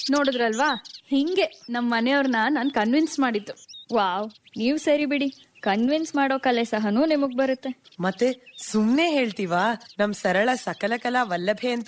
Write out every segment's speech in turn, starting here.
ನೋಡಿದ್ರಲ್ವಾ, ಹಿಂಗೆ ನಮ್ ಮನೆಯವ್ರನ್ನ ನಾನ್ ಕನ್ವಿನ್ಸ್ ಮಾಡಿದ್ದು. ವಾವ್, ನೀವ್ ಸರಿ ಬಿಡಿ, ಕನ್ವಿನ್ಸ್ ಮಾಡೋ ಕಲೆ ಸಹನೂ ನಿಮಗ್ ಬರುತ್ತೆ. ಮತ್ತೆ ಸುಮ್ನೆ ಹೇಳ್ತೀವಾ ನಮ್ ಸರಳ ಸಕಲ ಕಲಾ ವಲ್ಲಭೆ ಅಂತ?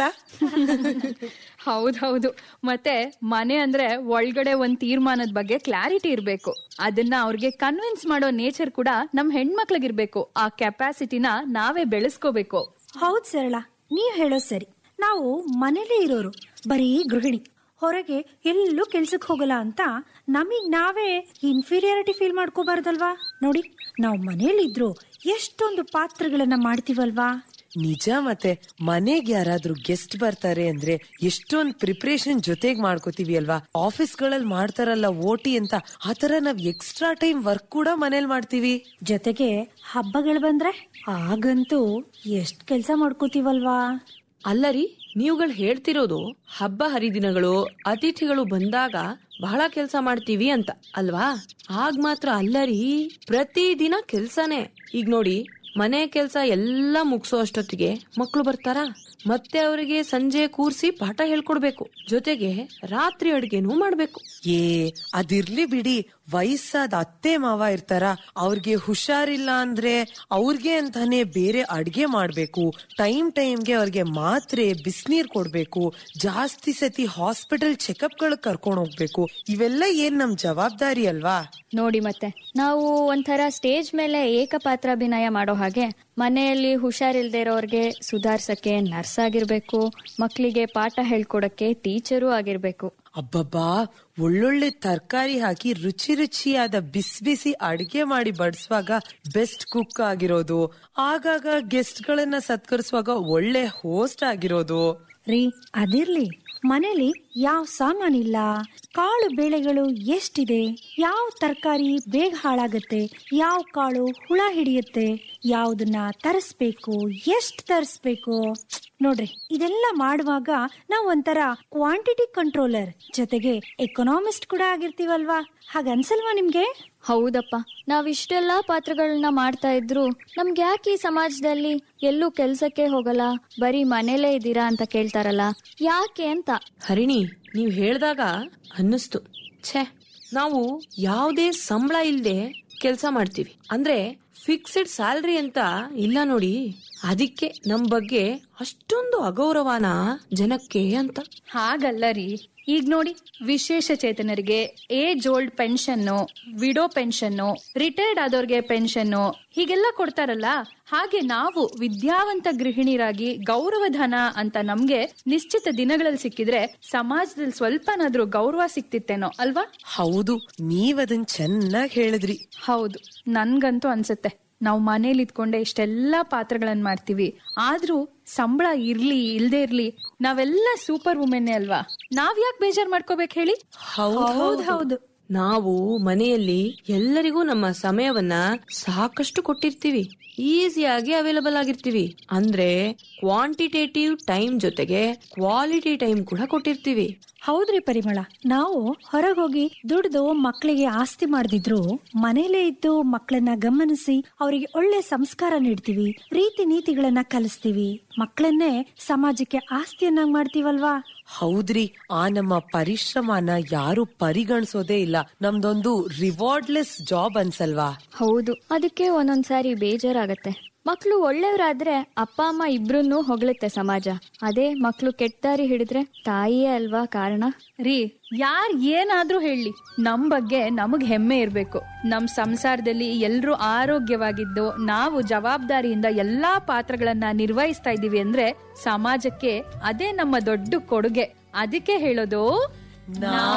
ಹೌದೌದು. ಮತ್ತೆ ಮನೆ ಅಂದ್ರೆ ಒಳಗಡೆ ಒಂದ್ ತೀರ್ಮಾನದ ಬಗ್ಗೆ ಕ್ಲಾರಿಟಿ ಇರ್ಬೇಕು. ಅದನ್ನ ಅವ್ರಿಗೆ ಕನ್ವಿನ್ಸ್ ಮಾಡೋ ನೇಚರ್ ಕೂಡ ನಮ್ ಹೆಣ್ಮಕ್ಳಿಗಿರ್ಬೇಕು. ಆ ಕೆಪಾಸಿಟಿನ ನಾವೇ ಬೆಳೆಸ್ಕೋಬೇಕು. ಹೌದ್ ಸರಳ, ನೀವ್ ಹೇಳೋ ಸರಿ. ನಾವು ಮನೇಲೇ ಇರೋರು, ಬರೀ ಗೃಹಿಣಿ, ಹೊರಗೆ ಎಲ್ಲೂ ಕೆಲ್ಸಕ್ ಹೋಗಲ್ಲ ಅಂತ ನಮಗ್ ನಾವೇ ಇನ್ಫೀರಿಯಾರಿಟಿ ಫೀಲ್ ಮಾಡ್ಕೋಬಾರ್ದಲ್ವಾ? ನೋಡಿ, ನಾವು ಮನೇಲಿದ್ರು ಎಷ್ಟೊಂದು ಪಾತ್ರಗಳನ್ನ ಮಾಡ್ತೀವಲ್ವಾ? ನಿಜ. ಮತ್ತೆ ಮನೆಗ್ ಯಾರಾದ್ರೂ ಗೆಸ್ಟ್ ಬರ್ತಾರೆ ಅಂದ್ರೆ ಎಷ್ಟೊಂದ್ ಪ್ರಿಪರೇಷನ್ ಜೊತೆಗ್ ಮಾಡ್ಕೋತೀವಿ ಅಲ್ವಾ? ಆಫೀಸ್ ಗಳಲ್ಲಿ ಮಾಡ್ತಾರಲ್ಲ ಓಟಿ ಅಂತ, ಆತರ ನಾವ್ ಎಕ್ಸ್ಟ್ರಾ ಟೈಮ್ ವರ್ಕ್ ಕೂಡ ಮನೇಲಿ ಮಾಡ್ತೀವಿ. ಜೊತೆಗೆ ಹಬ್ಬಗಳು ಬಂದ್ರೆ ಆಗಂತೂ ಎಷ್ಟ್ ಕೆಲ್ಸ ಮಾಡ್ಕೋತೀವಲ್ವಾ? ಅಲ್ಲರಿ, ನೀವುಗಳು ಹೇಳ್ತಿರೋದು ಹಬ್ಬ ಹರಿದಿನಗಳು, ಅತಿಥಿಗಳು ಬಂದಾಗ ಬಹಳ ಕೆಲ್ಸ ಮಾಡ್ತೀವಿ ಅಂತ ಅಲ್ವಾ? ಆಗ ಮಾತ್ರ ಅಲ್ಲರಿ, ಪ್ರತಿದಿನ ಕೆಲ್ಸನೇ. ಈಗ ನೋಡಿ, ಮನೆ ಕೆಲ್ಸ ಎಲ್ಲಾ ಮುಗಿಸೋ ಅಷ್ಟೊತ್ತಿಗೆ ಮಕ್ಳು ಬರ್ತಾರ, ಮತ್ತೆ ಅವರಿಗೆ ಸಂಜೆ ಕೂರ್ಸಿ ಪಾಠ ಹೇಳ್ಕೊಡ್ಬೇಕು, ಜೊತೆಗೆ ರಾತ್ರಿ ಅಡ್ಗೆನೂ ಮಾಡ್ಬೇಕು. ಅದಿರ್ಲಿ ಬಿಡಿ, ವಯಸ್ಸಾದ ಅತ್ತೆ ಮಾವ ಇರ್ತಾರ, ಅವ್ರಿಗೆ ಹುಷಾರಿಲ್ಲ ಅಂದ್ರೆ ಅವ್ರಿಗೆ ಅಂತಾನೆ ಬೇರೆ ಅಡ್ಗೆ ಮಾಡ್ಬೇಕು, ಟೈಮ್ಗೆ ಅವ್ರಿಗೆ ಮಾತ್ರೆ ಬಿಸಿನೀರ್ ಕೊಡ್ಬೇಕು, ಜಾಸ್ತಿ ಸತಿ ಹಾಸ್ಪಿಟಲ್ ಚೆಕಪ್ ಗಳು ಕರ್ಕೊಂಡ್ ಹೋಗ್ಬೇಕು. ಇವೆಲ್ಲ ಏನ್ ನಮ್ ಜವಾಬ್ದಾರಿ ಅಲ್ವಾ? ನೋಡಿ, ಮತ್ತೆ ನಾವು ಒಂಥರ ಸ್ಟೇಜ್ ಮೇಲೆ ಏಕಪಾತ್ರಾಭಿನಯ ಮಾಡೋ ಹಾಗೆ ಮನೆಯಲ್ಲಿ ಹುಷಾರಿಲ್ದೇ ಇರೋರ್ಗೆ ಸುಧಾರ್ಸಕ್ಕೆ ನರ್ಸ್ ಆಗಿರ್ಬೇಕು, ಮಕ್ಕಳಿಗೆ ಪಾಠ ಹೇಳ್ಕೊಡಕ್ಕೆ ಟೀಚರು ಆಗಿರ್ಬೇಕು. ಅಬ್ಬಬ್ಬಾ, ಒಳ್ಳೊಳ್ಳೆ ತರಕಾರಿ ಹಾಕಿ ರುಚಿ ರುಚಿಯಾದ ಬಿಸಿ ಬಿಸಿ ಅಡ್ಗೆ ಮಾಡಿ ಬಡಿಸುವಾಗ ಬೆಸ್ಟ್ ಕುಕ್ ಆಗಿರೋದು, ಆಗಾಗ ಗೆಸ್ಟ್ ಗಳನ್ನ ಸತ್ಕರಿಸುವಾಗ ಒಳ್ಳೆ ಹೋಸ್ಟ್ ಆಗಿರೋದು. ರೀ, ಅದಿರ್ಲಿ, ಮನೇಲಿ ಯಾವ ಸಾಮಾನಿಲ್ಲ, ಕಾಳು ಬೇಳೆಗಳು ಎಷ್ಟಿದೆ, ಯಾವ ತರಕಾರಿ ಬೇಗ ಹಾಳಾಗತ್ತೆ, ಯಾವ ಕಾಳು ಹುಳ ಹಿಡಿಯುತ್ತೆ, ಯಾವ್ದನ್ನ ತರಿಸ್ಬೇಕು, ಎಷ್ಟ್ ತರಿಸ್ಬೇಕು, ನೋಡ್ರಿ, ಇದೆಲ್ಲ ಮಾಡುವಾಗ ನಾವ್ ಒಂಥರ ಕ್ವಾಂಟಿಟಿ ಕಂಟ್ರೋಲರ್ ಜೊತೆಗೆ ಎಕನಾಮಿಸ್ಟ್ ಕೂಡ ಆಗಿರ್ತೀವಲ್ವಾ? ಹಾಗನ್ಸಲ್ವಾ ನಿಮ್ಗೆ? ಹೌದಪ್ಪ, ನಾವಿಷ್ಟೆಲ್ಲಾ ಪಾತ್ರಗಳನ್ನ ಮಾಡ್ತಾ ಇದ್ರು ನಮ್ಗೆ ಯಾಕೆ ಈ ಸಮಾಜದಲ್ಲಿ ಎಲ್ಲೂ ಕೆಲ್ಸಕ್ಕೆ ಹೋಗಲ್ಲ, ಬರೀ ಮನೇಲೇ ಇದ್ದೀರಾ ಅಂತ ಕೇಳ್ತಾರಲ್ಲ, ಯಾಕೆ ಅಂತ. ಹರಿಣಿ, ನೀವ್ ಹೇಳ್ದಾಗ ಅನ್ನಿಸ್ತು, ಛೇ, ನಾವು ಯಾವುದೇ ಸಂಬಳ ಇಲ್ದೆ ಕೆಲ್ಸ ಮಾಡ್ತೀವಿ ಅಂದ್ರೆ ಫಿಕ್ಸ್ಡ್ ಸ್ಯಾಲರಿ ಅಂತ ಇಲ್ಲ ನೋಡಿ, ಅದಕ್ಕೆ ನಮ್ ಬಗ್ಗೆ ಅಷ್ಟೊಂದು ಅಗೌರವನ ಜನಕ್ಕೆ ಅಂತ. ಹಾಗಲ್ಲ ರೀ, ಈಗ ನೋಡಿ, ವಿಶೇಷ ಚೇತನರಿಗೆ age old pension, widow pension, retired ಆದವ್ರಿಗೆ pension ಹೀಗೆಲ್ಲ ಕೊಡ್ತಾರಲ್ಲ, ಹಾಗೆ ನಾವು ವಿದ್ಯಾವಂತ ಗೃಹಿಣಿಯರಾಗಿ ಗೌರವಧನ ಅಂತ ನಮ್ಗೆ ನಿಶ್ಚಿತ ದಿನಗಳಲ್ಲಿ ಸಿಕ್ಕಿದ್ರೆ ಸಮಾಜದಲ್ಲಿ ಸ್ವಲ್ಪನಾದ್ರೂ ಗೌರವ ಸಿಕ್ತಿತ್ತೇನೋ ಅಲ್ವಾ? ಹೌದು, ನೀವದನ್ ಚೆನ್ನಾಗಿ ಹೇಳಿದ್ರಿ. ಹೌದು, ನನ್ಗಂತೂ ಅನ್ಸುತ್ತೆ, ನಾವು ಮನೇಲಿ ಇದ್ಕೊಂಡೆ ಇಷ್ಟೆಲ್ಲಾ ಪಾತ್ರಗಳನ್ನ ಮಾಡ್ತೀವಿ, ಆದ್ರೂ ಸಂಬಳ ಇರ್ಲಿ ಇಲ್ದೇ ಇರ್ಲಿ ನಾವೆಲ್ಲ ಸೂಪರ್ ವುಮೆನ್ ಅಲ್ವಾ? ನಾವ್ ಯಾಕೆ ಬೇಜಾರ್ ಮಾಡ್ಕೋಬೇಕು ಹೇಳಿ? ಹೌದು. ನಾವು ಮನೆಯಲ್ಲಿ ಎಲ್ಲರಿಗೂ ನಮ್ಮ ಸಮಯವನ್ನ ಸಾಕಷ್ಟು ಕೊಟ್ಟಿರ್ತೀವಿ, ಈಸಿಯಾಗಿ ಅವೈಲಬಲ್ ಆಗಿರ್ತೀವಿ. ಅಂದ್ರೆ ಕ್ವಾಂಟಿಟೇಟಿವ್ ಟೈಮ್ ಜೊತೆಗೆ ಕ್ವಾಲಿಟಿ ಟೈಮ್ ಕೂಡ ಕೊಟ್ಟಿರ್ತೀವಿ. ಹೌದ್ರಿ ಪರಿಮಳ, ನಾವು ಹೊರಗೋಗಿ ದುಡ್ದು ಮಕ್ಕಳಿಗೆ ಆಸ್ತಿ ಮಾಡ್ದಿದ್ರು ಮನೇಲೇ ಇದ್ದು ಮಕ್ಕಳನ್ನ ಗಮನಿಸಿ ಅವರಿಗೆ ಒಳ್ಳೆ ಸಂಸ್ಕಾರ ನೀಡ್ತೀವಿ, ರೀತಿ ನೀತಿಗಳನ್ನ ಕಲಿಸ್ತೀವಿ, ಮಕ್ಕಳನ್ನೇ ಸಮಾಜಕ್ಕೆ ಆಸ್ತಿಯನ್ನಾಗಿ ಮಾಡ್ತೀವಲ್ವಾ? ಹೌದ್ರಿ, ಆ ನಮ್ಮ ಪರಿಶ್ರಮನ ಯಾರು ಪರಿಗಣಿಸೋದೇ ಇಲ್ಲ. ನಮ್ದೊಂದು ರಿವಾರ್ಡ್ಲೆಸ್ ಜಾಬ್ ಅನ್ಸಲ್ವಾ? ಹೌದು, ಅದಕ್ಕೆ ಒಂದೊಂದ್ಸಾರಿ ಬೇಜಾರಾಗತ್ತೆ. ಮಕ್ಳು ಒಳ್ಳೆಯವರಾದ್ರೆ ಅಪ್ಪ ಅಮ್ಮ ಇಬ್ರನ್ನೂ ಹೊಗಳುತ್ತೆ ಸಮಾಜ, ಅದೇ ಮಕ್ಳು ಕೆಟ್ಟ ದಾರಿ ಹಿಡಿದ್ರೆ ತಾಯಿಯೇ ಅಲ್ವಾ ಕಾರಣ? ರೀ, ಯಾರ್ ಏನಾದ್ರೂ ಹೇಳಿ, ನಮ್ ಬಗ್ಗೆ ನಮಗ್ ಹೆಮ್ಮೆ ಇರ್ಬೇಕು. ನಮ್ ಸಂಸಾರದಲ್ಲಿ ಎಲ್ರೂ ಆರೋಗ್ಯವಾಗಿದ್ದು ನಾವು ಜವಾಬ್ದಾರಿಯಿಂದ ಎಲ್ಲಾ ಪಾತ್ರಗಳನ್ನ ನಿರ್ವಹಿಸ್ತಾ ಇದೀವಿ ಅಂದ್ರೆ ಸಮಾಜಕ್ಕೆ ಅದೇ ನಮ್ಮ ದೊಡ್ಡ ಕೊಡುಗೆ. ಅದಕ್ಕೆ ಹೇಳೋದು,